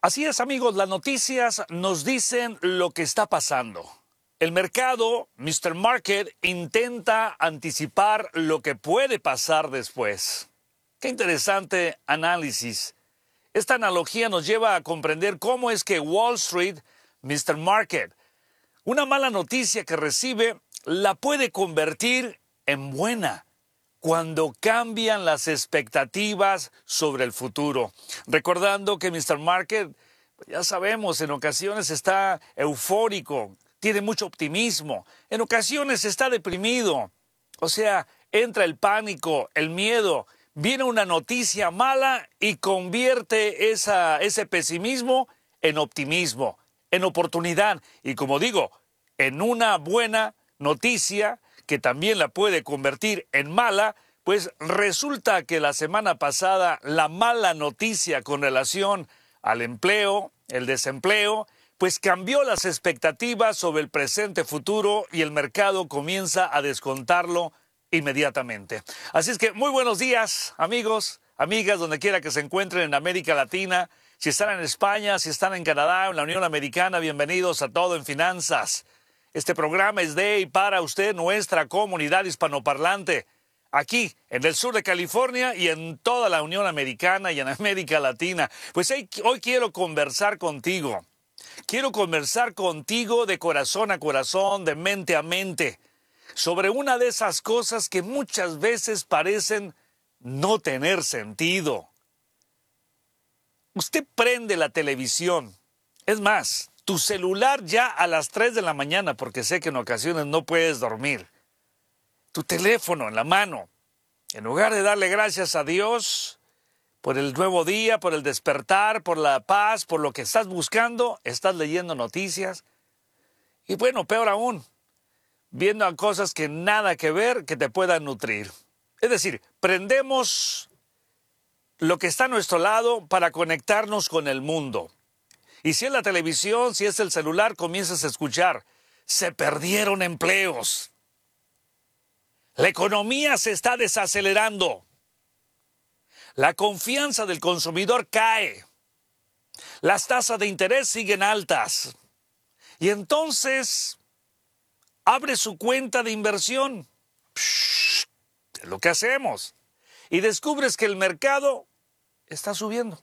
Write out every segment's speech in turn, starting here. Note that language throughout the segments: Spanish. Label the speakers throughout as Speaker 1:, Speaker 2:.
Speaker 1: Así es, amigos, las noticias nos dicen lo que está pasando. El mercado, Mr. Market, intenta anticipar lo que puede pasar después. Qué interesante análisis. Esta analogía nos lleva a comprender cómo es que Wall Street, Mr. Market, una mala noticia que recibe, la puede convertir en buena cuando cambian las expectativas sobre el futuro. Recordando que Mr. Market, ya sabemos, en ocasiones está eufórico, tiene mucho optimismo, en ocasiones está deprimido. O sea, entra el pánico, el miedo, viene una noticia mala y convierte ese pesimismo en optimismo, en oportunidad y, como digo, en una buena noticia que también la puede convertir en mala. Pues resulta que la semana pasada la mala noticia con relación al empleo, el desempleo, pues cambió las expectativas sobre el presente futuro y el mercado comienza a descontarlo inmediatamente. Así es que muy buenos días, amigos, amigas, donde quiera que se encuentren en América Latina. Si están en España, si están en Canadá, en la Unión Americana, bienvenidos a Todo en Finanzas. Este programa es de y para usted, nuestra comunidad hispanoparlante, aquí en el sur de California y en toda la Unión Americana y en América Latina. Pues hoy quiero conversar contigo. Quiero conversar contigo de corazón a corazón, de mente a mente, sobre una de esas cosas que muchas veces parecen no tener sentido. Usted prende la televisión, es más, tu celular ya a las 3 de la mañana, porque sé que en ocasiones no puedes dormir. Tu teléfono en la mano, en lugar de darle gracias a Dios por el nuevo día, por el despertar, por la paz, por lo que estás buscando, estás leyendo noticias. Y bueno, peor aún, viendo a cosas que nada que ver que te puedan nutrir. Es decir, prendemos lo que está a nuestro lado para conectarnos con el mundo. Y si es la televisión, si es el celular, comienzas a escuchar, se perdieron empleos. La economía se está desacelerando. La confianza del consumidor cae. Las tasas de interés siguen altas. Y entonces abre su cuenta de inversión. Es lo que hacemos. Y descubres que el mercado está subiendo.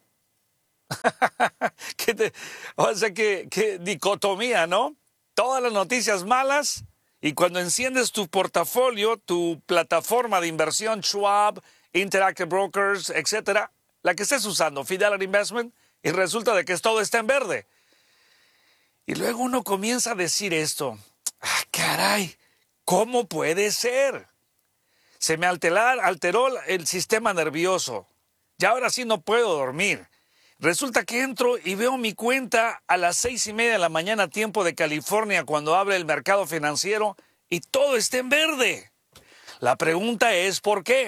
Speaker 1: Qué dicotomía, ¿no? Todas las noticias malas y cuando enciendes tu portafolio, tu plataforma de inversión, Schwab, Interactive Brokers, etcétera, la que estés usando, Fidelity Investment, y resulta de que todo está en verde. Y luego uno comienza a decir esto, caray, ¿cómo puede ser? Se me alteró el sistema nervioso. Ya ahora sí no puedo dormir. Resulta que entro y veo mi cuenta a las 6:30 de la mañana, tiempo de California, cuando abre el mercado financiero, y todo está en verde. La pregunta es, ¿por qué?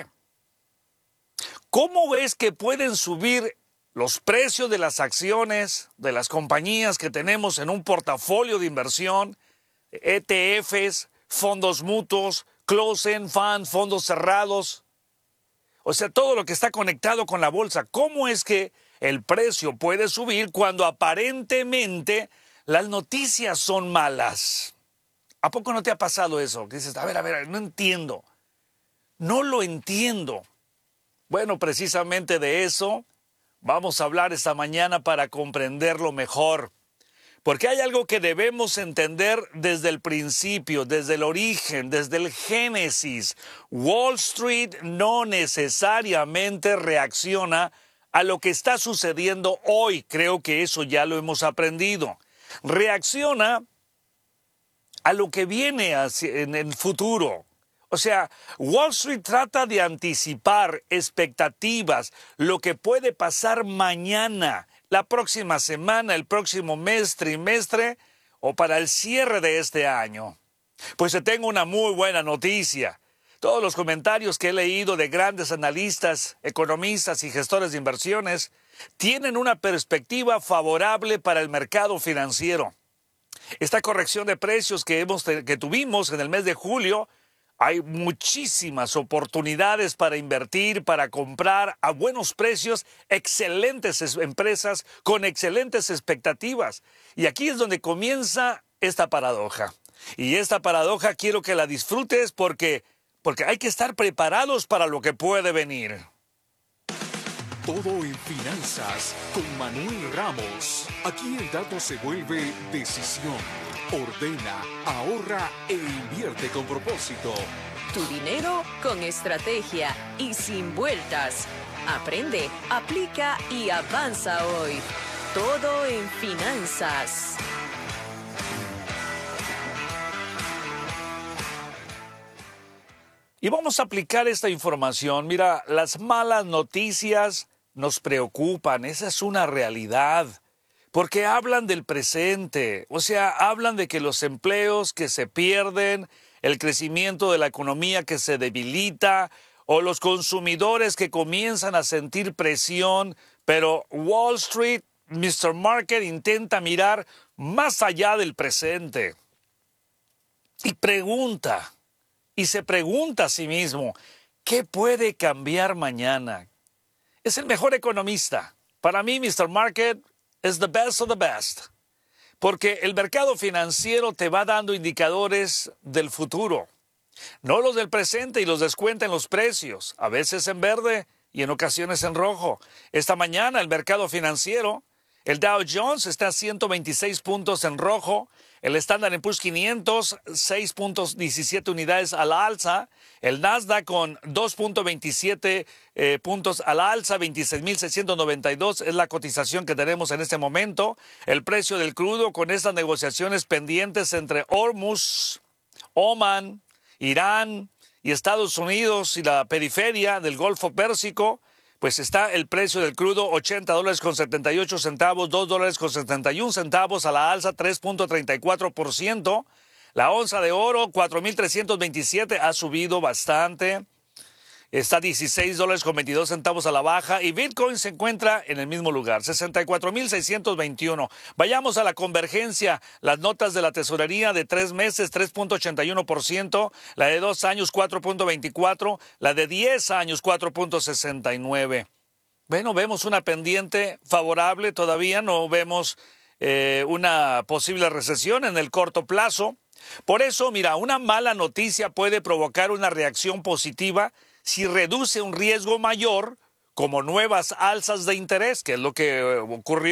Speaker 1: ¿Cómo es que pueden subir los precios de las acciones de las compañías que tenemos en un portafolio de inversión, ETFs, fondos mutuos, closed-end funds, fondos cerrados? O sea, todo lo que está conectado con la bolsa. ¿Cómo es que el precio puede subir cuando aparentemente las noticias son malas? ¿A poco no te ha pasado eso? Que dices, a ver, no entiendo. No lo entiendo. Bueno, precisamente de eso vamos a hablar esta mañana para comprenderlo mejor. Porque hay algo que debemos entender desde el principio, desde el origen, desde el génesis. Wall Street no necesariamente reacciona a lo que está sucediendo hoy. Creo que eso ya lo hemos aprendido. Reacciona a lo que viene en el futuro. O sea, Wall Street trata de anticipar expectativas, lo que puede pasar mañana, la próxima semana, el próximo mes, trimestre o para el cierre de este año. Pues te tengo una muy buena noticia. Todos los comentarios que he leído de grandes analistas, economistas y gestores de inversiones tienen una perspectiva favorable para el mercado financiero. Esta corrección de precios que tuvimos en el mes de julio Hay muchísimas oportunidades para invertir, para comprar a buenos precios, excelentes empresas con excelentes expectativas. Y aquí es donde comienza esta paradoja. Y esta paradoja quiero que la disfrutes porque hay que estar preparados para lo que puede venir.
Speaker 2: Todo en finanzas con Manuel Ramos. Aquí el dato se vuelve decisión. Ordena, ahorra e invierte con propósito.
Speaker 3: Tu dinero con estrategia y sin vueltas. Aprende, aplica y avanza hoy. Todo en finanzas.
Speaker 1: Y vamos a aplicar esta información. Mira, las malas noticias nos preocupan, esa es una realidad, porque hablan del presente, o sea, hablan de que los empleos que se pierden, el crecimiento de la economía que se debilita, o los consumidores que comienzan a sentir presión, pero Wall Street, Mr. Market intenta mirar más allá del presente y se pregunta a sí mismo, ¿qué puede cambiar mañana? Es el mejor economista. Para mí, Mr. Market es the best of the best. Porque el mercado financiero te va dando indicadores del futuro. No los del presente y los descuenta en los precios. A veces en verde y en ocasiones en rojo. Esta mañana el mercado financiero, el Dow Jones está a 126 puntos en rojo. El Standard & Poor's 500, 6.17 unidades a la alza. El Nasdaq con 2.27 puntos a la alza, 26.692 es la cotización que tenemos en este momento. El precio del crudo con estas negociaciones pendientes entre Hormuz, Oman, Irán y Estados Unidos y la periferia del Golfo Pérsico, pues está el precio del crudo $80.78, $2.71 a la alza, 3.34%. La onza de oro, 4.327, ha subido bastante. Está $16.22 a la baja y Bitcoin se encuentra en el mismo lugar, 64.621. Vayamos a la convergencia. Las notas de la tesorería de 3 meses, 3.81%, la de 2 años, 4.24%, la de 10 años, 4.69%. Bueno, vemos una pendiente favorable, todavía no vemos una posible recesión en el corto plazo. Por eso, mira, una mala noticia puede provocar una reacción positiva si reduce un riesgo mayor, como nuevas alzas de interés, que es lo que ocurrió